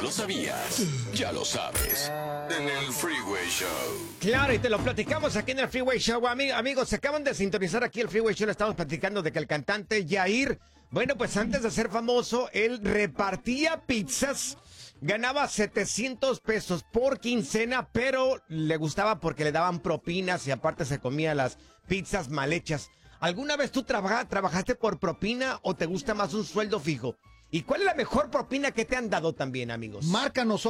lo sabías? Ya lo sabes. En el Freeway Show. Claro, y te lo platicamos aquí en el Freeway Show. Amigos, se acaban de sintonizar aquí el Freeway Show. Le estamos platicando de que el cantante Yair, bueno, pues antes de ser famoso, él repartía pizzas. Ganaba 700 pesos por quincena, pero le gustaba porque le daban propinas y aparte se comía las pizzas mal hechas. ¿Alguna vez tú trabajaste por propina o te gusta más un sueldo fijo? ¿Y cuál es la mejor propina que te han dado también, amigos? Márcanos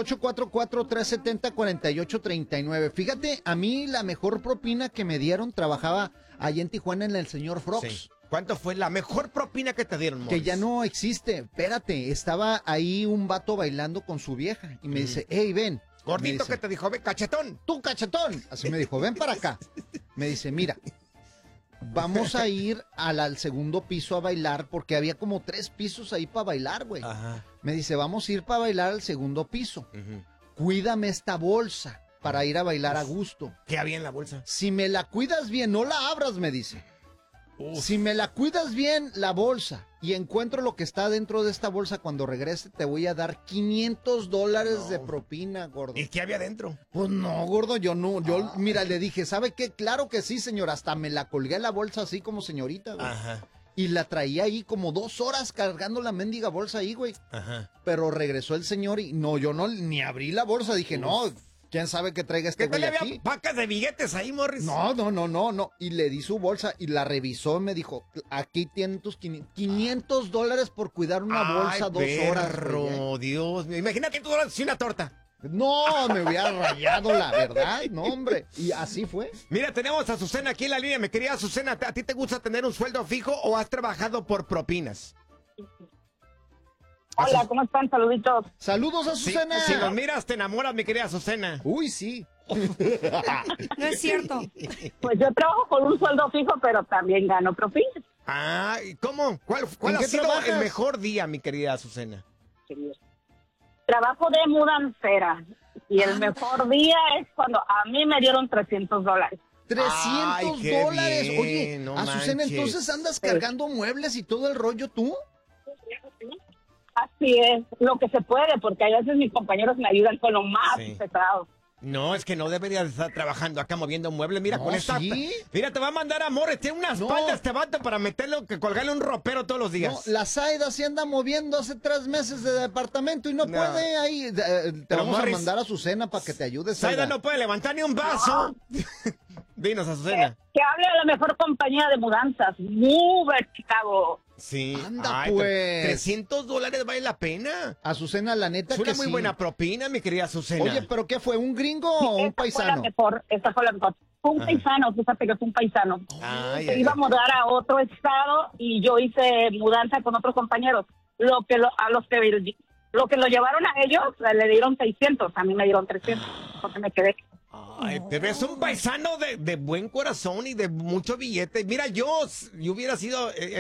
844-370-4839. Fíjate, a mí la mejor propina que me dieron, trabajaba allá en Tijuana en el señor Frogs. Sí. ¿Cuánto fue la mejor propina que te dieron, Morris? Que ya no existe. Espérate, estaba ahí un vato bailando con su vieja y me dice, hey, ven. Gordito dice, que te dijo, ven, cachetón. Tú, cachetón. Así me dijo, ven para acá. Me dice, mira, vamos a ir al segundo piso a bailar porque había como 3 pisos ahí para bailar, güey. Ajá. Me dice, vamos a ir para bailar al segundo piso. Cuídame esta bolsa para ir a bailar a gusto. ¿Qué había en la bolsa? Si me la cuidas bien, no la abras, me dice. Si me la cuidas bien, la bolsa, y encuentro lo que está dentro de esta bolsa cuando regrese, te voy a dar $500 de propina, gordo. ¿Y qué había dentro? Pues no, gordo, mira, le dije, ¿sabe qué? Claro que sí, señor, hasta me la colgué en la bolsa así como señorita, güey. Ajá. Y la traía ahí como 2 horas cargando la mendiga bolsa ahí, güey. Ajá. Pero regresó el señor y no, yo no, ni abrí la bolsa, dije, no, ¿quién sabe qué traiga este ¿Qué tal güey había aquí? pacas de billetes ahí, Morris? No. Y le di su bolsa y la revisó y me dijo, aquí tienen tus $500 por cuidar una bolsa 2 horas. Perro, Dios mío. Imagínate tú así una torta. No, me hubiera rayado, la verdad. No, hombre. Y así fue. Mira, tenemos a Azucena aquí en la línea. Me quería Azucena, ¿a ti te gusta tener un sueldo fijo o has trabajado por propinas? Hola, ¿cómo están? Saluditos. Saludos, Azucena. Si los miras, te enamoras, mi querida Azucena. Uy, sí. No es cierto. Pues yo trabajo con un sueldo fijo, pero también gano propinas. Ah, ¿y cómo? ¿Cuál ¿En ha qué sido trabajas? el mejor día, mi querida Azucena? Trabajo de mudancera. Y el mejor día es cuando a mí me dieron $300. Ay, $300. qué bien, Oye, no Azucena, manches. entonces andas cargando muebles y todo el rollo tú. Así es, lo que se puede, porque a veces mis compañeros me ayudan con lo más Sí. pesado. No, es que no deberías estar trabajando acá moviendo muebles. Mira, No, con esta. ¿sí? Mira, te va a mandar amores. Tiene una No. espalda este vato para meterlo, que colgarle un ropero todos los No, días. la Zaida se anda moviendo hace 3 meses de departamento y no No. puede ahí. Te Pero, vamos Morris, a mandar a Azucena para que te ayude, Zaida no puede levantar ni un vaso. Dinos, Azucena. Que hable a la mejor compañía de mudanzas, Mover Chicago. Sí. Anda, Ay, pues. $300 vale la pena. Azucena, la neta Es una que muy sí. buena propina, mi querida Azucena. Oye, ¿pero qué fue? ¿Un gringo o un paisano? Esta fue la mejor. Fue un paisano, fíjate que fue un paisano. Ay, Se ay, iba a ay. mudar a otro estado y yo hice mudanza con otros compañeros. Lo que lo llevaron a ellos le dieron 600, a mí me dieron 300, porque me quedé. Ay, pero es un paisano de buen corazón y de mucho billete. Mira, yo hubiera sido